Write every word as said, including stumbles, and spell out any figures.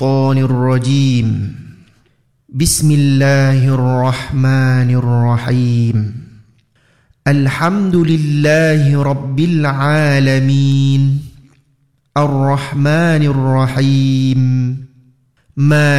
الشيطان الرجيم بسم الله الرحمن الرحيم الحمد لله رب العالمين الرحمن الرحيم مالك